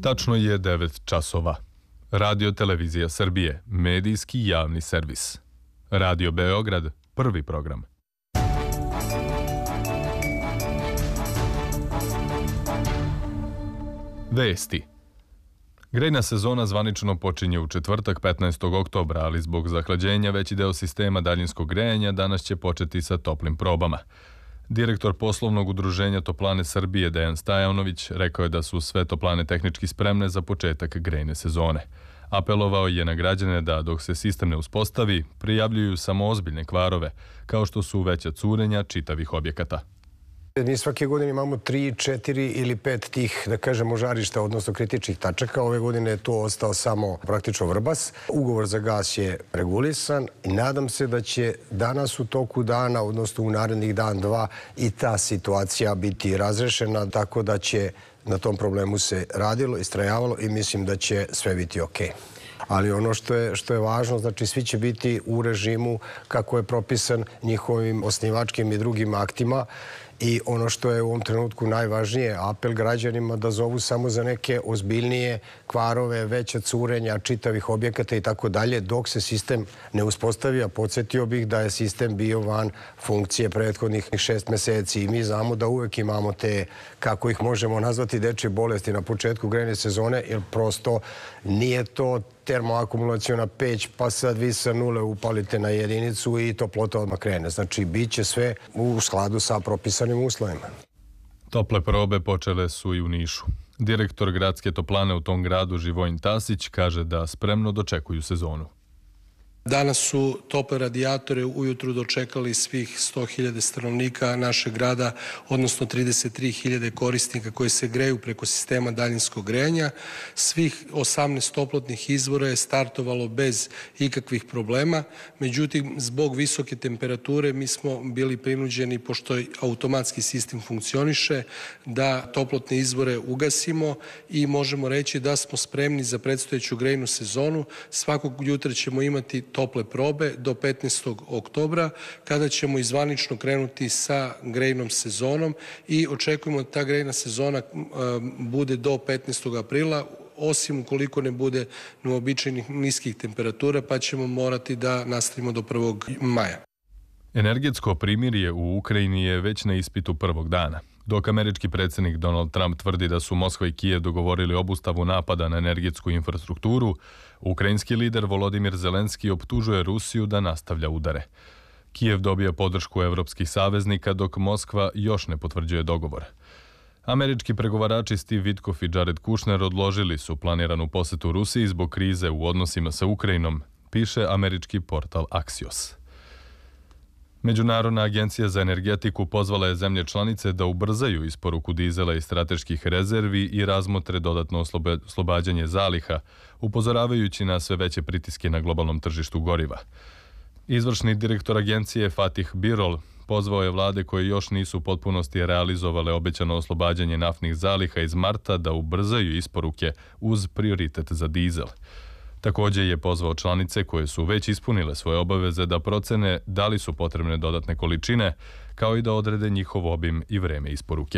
Tačno je 9 časova. Radio Televizija Srbije, medijski javni servis. Radio Beograd, prvi program. Vesti. Grejna sezona zvanično počinje u četvrtak 15. oktobra, ali zbog zahlađenja veći deo sistema daljinskog grejanja danas će početi sa toplim probama. Direktor poslovnog udruženja Toplane Srbije Dejan Stajanović rekao je da su sve toplane tehnički spremne za početak grejne sezone. Apelovao je na građane da dok se sistem ne uspostavi, prijavljuju samo ozbiljne kvarove, kao što su veća curenja čitavih objekata. Mi svake godine imamo 3, 4 ili 5 tih, da kažemo, žarišta, odnosno kritičnih tačaka. Ove godine je to ostao samo praktično Vrbas. Ugovor za gas je regulisan i nadam se da će danas u toku dana, odnosno u narednih dan, dva, i ta situacija biti razrešena, tako da će na tom problemu se radilo, istrajavalo i mislim da će sve biti okej. Ali ono što je važno, znači svi će biti u režimu kako je propisan njihovim osnivačkim i drugim aktima. I ono što je u ovom trenutku najvažnije, apel građanima da zovu samo za neke ozbiljnije kvarove, veća curenja čitavih objekata i tako dalje, dok se sistem ne uspostavi. A podsjetio bih da je sistem bio van funkcije prethodnih 6 meseci i mi znamo da uvek imamo te, kako ih možemo nazvati, dečje bolesti na početku grejne sezone, jer prosto nije to termoakumulaciona peć, pa sad vi sa nule upalite na jedinicu i toplota odmah krene. Znači, bit će sve u skladu sa propisanim uslovima. Tople probe počele su i u Nišu. Direktor gradske toplane u tom gradu Živojin Tasić kaže da spremno dočekuju sezonu. Danas su tople radijatore ujutru dočekali svih 100.000 stanovnika našeg grada, odnosno 33.000 korisnika koji se greju preko sistema daljinskog grejanja. Svih 18 toplotnih izvora je startovalo bez ikakvih problema. Međutim, zbog visoke temperature mi smo bili prinuđeni, pošto automatski sistem funkcioniše, da toplotne izvore ugasimo i možemo reći da smo spremni za predstojeću grejnu sezonu. Svakog jutra ćemo imati tople probe do 15. oktobra, kada ćemo izvanično krenuti sa grejnom sezonom i očekujemo da ta grejna sezona bude do 15. aprila, osim ukoliko ne bude neuobičajenih niskih temperatura, pa ćemo morati da nastavimo do 1. maja. Energetsko primirje u Ukrajini je već na ispitu prvog dana. Dok američki predsjednik Donald Trump tvrdi da su Moskva i Kijev dogovorili obustavu napada na energetsku infrastrukturu, ukrajinski lider Volodimir Zelenski optužuje Rusiju da nastavlja udare. Kijev dobija podršku evropskih saveznika, dok Moskva još ne potvrđuje dogovor. Američki pregovarači Steve Witkoff i Jared Kushner odložili su planiranu posetu Rusiji zbog krize u odnosima sa Ukrajinom, piše američki portal Axios. Međunarodna agencija za energetiku pozvala je zemlje članice da ubrzaju isporuku dizela i strateških rezervi i razmotre dodatno oslobađanje zaliha, upozoravajući na sve veće pritiske na globalnom tržištu goriva. Izvršni direktor agencije Fatih Birol pozvao je vlade koje još nisu u potpunosti realizovale obećano oslobađanje naftnih zaliha iz marta da ubrzaju isporuke uz prioritet za dizel. Također je pozvao članice koje su već ispunile svoje obaveze da procene da li su potrebne dodatne količine, kao i da odrede njihov obim i vreme isporuke.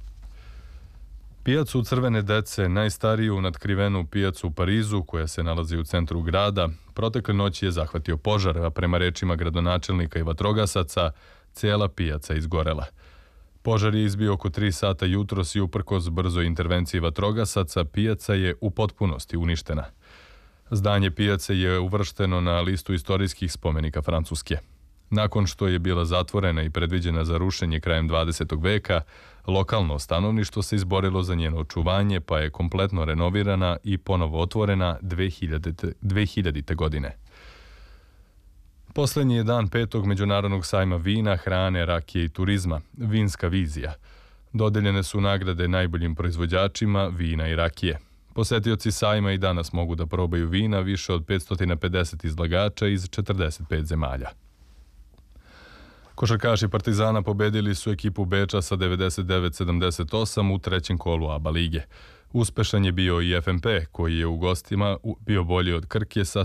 Pijacu Crvene dece, najstariju natkrivenu pijacu u Parizu, koja se nalazi u centru grada, protekle noći je zahvatio požar, a prema rečima gradonačelnika i vatrogasaca, cijela pijaca izgorela. Požar je izbio oko 3 sata jutros i uprkos brzoj intervenciji vatrogasaca, pijaca je u potpunosti uništena. Zdanje pijace je uvršteno na listu istorijskih spomenika Francuske. Nakon što je bila zatvorena i predviđena za rušenje krajem 20. veka, lokalno stanovništvo se izborilo za njeno očuvanje, pa je kompletno renovirana i ponovo otvorena 2000. godine. Poslednji je dan 5. Međunarodnog sajma vina, hrane, rakije i turizma, Vinska vizija. Dodeljene su nagrade najboljim proizvođačima vina i rakije. Posetioci sajma i danas mogu da probaju vina više od 550 izlagača iz 45 zemalja. Košarkaši Partizana pobedili su ekipu Beča sa 99-78 u trećem kolu ABA lige. Uspešan je bio i FNP, koji je u gostima bio bolji od Krke sa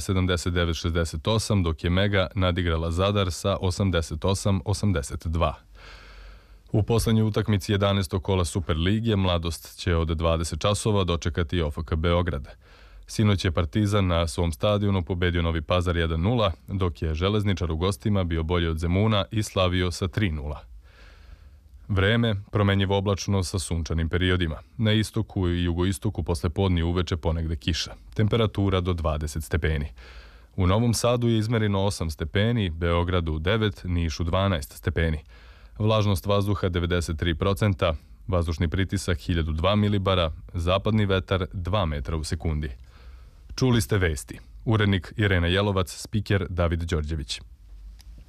79-68, dok je Mega nadigrala Zadar sa 88-82. U poslednjoj utakmici 11. kola Superligije Mladost će od 20 časova dočekati OFK Beograd. Sinoć je Partizan na svom stadionu pobedio Novi Pazar 1-0, dok je Železničar u gostima bio bolji od Zemuna i slavio sa 3-0. Vreme, promenjivo oblačno sa sunčanim periodima. Na istoku i jugoistoku posle podne uveče ponegde kiša. Temperatura do 20 stepeni. U Novom Sadu je izmereno 8 stepeni, Beogradu 9, Nišu 12 stepeni. Vlažnost vazduha 93%, vazdušni pritisak 1002 milibara, zapadni vetar 2 metra u sekundi. Čuli ste vesti. Urednik Irena Jelovac, spiker David Đorđević.